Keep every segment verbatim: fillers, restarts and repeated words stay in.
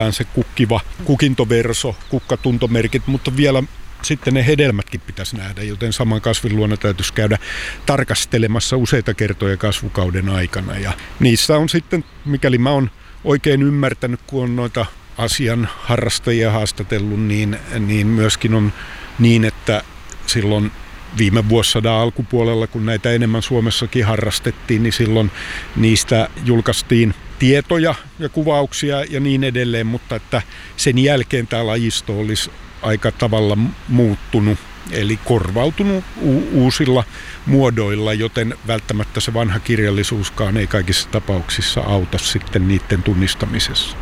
se kukkiva kukintoverso, kukkatuntomerkit, mutta vielä sitten ne hedelmätkin pitäisi nähdä, joten saman kasvin luona täytyisi käydä tarkastelemassa useita kertoja kasvukauden aikana. Ja niissä on sitten, mikäli mä oon oikein ymmärtänyt, kun on noita asian harrastajia haastatellut, niin, niin myöskin on niin, että silloin viime vuosisadan alkupuolella, kun näitä enemmän Suomessakin harrastettiin, niin silloin niistä julkaistiin tietoja ja kuvauksia ja niin edelleen, mutta että sen jälkeen tämä lajisto olisi aika tavalla muuttunut, eli korvautunut u- uusilla muodoilla, joten välttämättä se vanha kirjallisuuskaan ei kaikissa tapauksissa auta sitten niiden tunnistamisessa.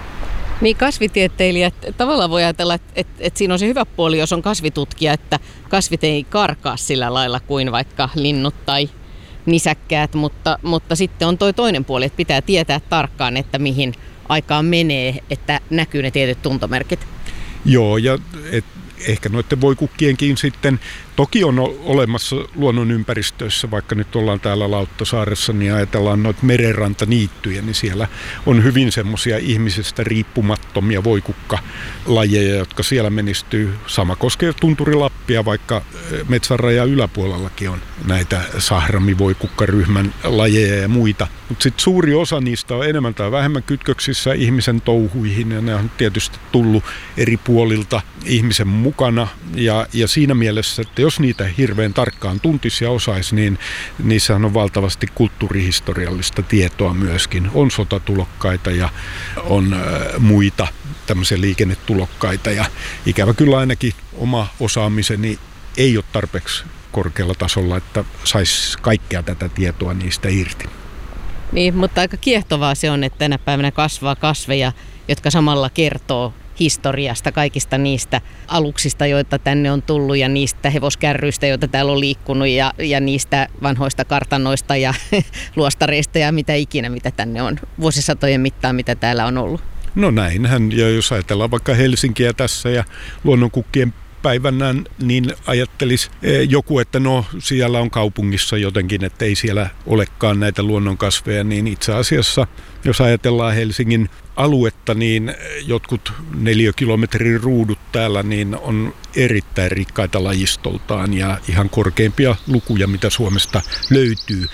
Niin kasvitieteilijät tavallaan voi ajatella, että, että, että siinä on se hyvä puoli, jos on kasvitutkija, että kasvit ei karkaa sillä lailla kuin vaikka linnut tai nisäkkäät, mutta, mutta sitten on toi toinen puoli, että pitää tietää tarkkaan, että mihin aikaan menee, että näkyy ne tietyt tuntomerkit. Joo, ja et, ehkä noiden voikukkienkin sitten, toki on olemassa luonnonympäristöissä, vaikka nyt ollaan täällä Lauttasaaressa, niin ajatellaan noita merenrantaniittyjä, niin siellä on hyvin semmoisia ihmisestä riippumattomia voikukkalajeja, jotka siellä menestyy. Sama koskee Tunturi-Lappia, vaikka metsänrajan yläpuolellakin on näitä sahramivoikukkaryhmän lajeja ja muita. Mutta sitten suuri osa niistä on enemmän tai vähemmän kytköksissä ihmisen touhuihin, ja ne on tietysti tullut eri puolilta ihmisen mukana, ja, ja siinä mielessä, että jos niitä hirveän tarkkaan tuntisi ja osaisi, niin niissähän on valtavasti kulttuurihistoriallista tietoa myöskin. On sotatulokkaita ja on äh, muita tämmöisiä liikennetulokkaita, ja ikävä kyllä ainakin oma osaamiseni ei ole tarpeeksi korkealla tasolla, että saisi kaikkea tätä tietoa niistä irti. Niin, mutta aika kiehtovaa se on, että tänä päivänä kasvaa kasveja, jotka samalla kertoo historiasta, kaikista niistä aluksista, joita tänne on tullut, ja niistä hevoskärryistä, joita täällä on liikkunut, ja, ja niistä vanhoista kartanoista ja luostareista ja mitä ikinä, mitä tänne on vuosisatojen mittaan, mitä täällä on ollut. No näinhän, ja jos ajatellaan vaikka Helsinkiä tässä ja luonnonkukkien päivänä, niin ajattelisi joku, että no siellä on kaupungissa jotenkin, että ei siellä olekaan näitä luonnonkasveja, niin itse asiassa, jos ajatellaan Helsingin aluetta, niin jotkut neliökilometrin ruudut täällä niin on erittäin rikkaita lajistoltaan ja ihan korkeimpia lukuja, mitä Suomesta löytyy.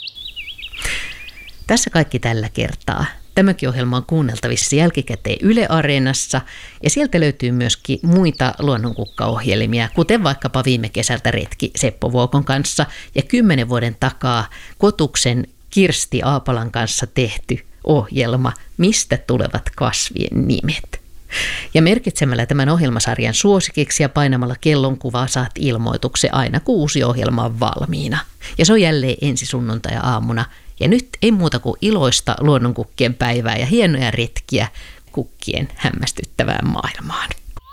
Tässä kaikki tällä kertaa. Tämäkin ohjelma on kuunneltavissa jälkikäteen Yle Areenassa, ja sieltä löytyy myöskin muita luonnonkukkaohjelmia, kuten vaikkapa viime kesältä retki Seppo Vuokon kanssa ja kymmenen vuoden takaa Kotuksen Kirsti Aapalan kanssa tehty ohjelma Mistä tulevat kasvien nimet. Ja merkitsemällä tämän ohjelmasarjan suosikiksi ja painamalla kellonkuvaa saat ilmoituksen aina, kun uusi ohjelma on valmiina. Ja se on jälleen ensi sunnuntai-aamuna. Ja nyt ei muuta kuin iloista luonnonkukkien päivää ja hienoja retkiä kukkien hämmästyttävään maailmaan.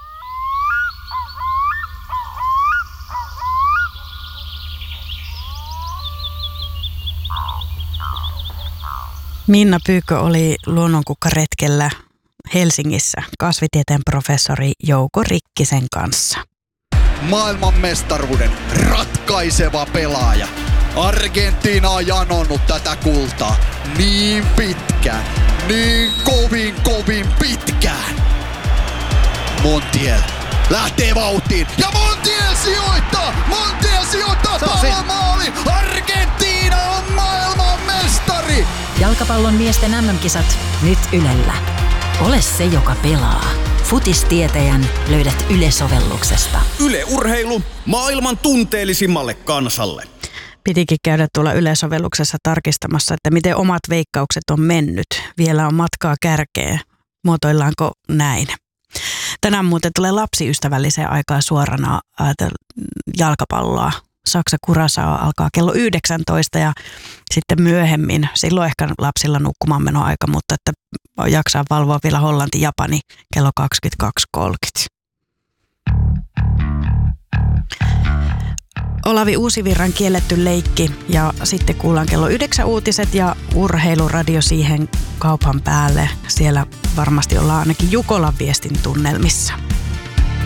Minna Pyykkö oli luonnonkukkaretkellä Helsingissä kasvitieteen professori Jouko Rikkisen kanssa. Maailmanmestaruuden ratkaiseva pelaaja. Argentiina on janonnut tätä kultaa niin pitkään, niin kovin kovin pitkään. Montiel lähtee vauhtiin ja Montiel sijoittaa! Montiel sijoittaa tuolla maali! Argentiina on maailmanmestari! Jalkapallon miesten äm äm-kisat nyt Ylellä. Ole se, joka pelaa. Futistietäjän löydät Yle-sovelluksesta. Yle Urheilu maailman tunteellisimmalle kansalle. Pitikin käydä tuolla Yle-sovelluksessa tarkistamassa, että miten omat veikkaukset on mennyt. Vielä on matkaa kärkeen. Muotoillaanko näin? Tänään muuten tulee lapsiystävälliseen aikaan suorana jalkapalloa. Saksa Curaçao alkaa kello yhdeksäntoista ja sitten myöhemmin, silloin ehkä lapsilla nukkumaanmenoaika, mutta että jaksaa valvoa vielä Hollanti-Japani kello kaksikymmentäkaksi kolmekymmentä. Olavi Uusivirran kielletty leikki ja sitten kuullaan kello yhdeksän uutiset ja urheiluradio siihen kaupan päälle. Siellä varmasti ollaan ainakin Jukolan viestin tunnelmissa.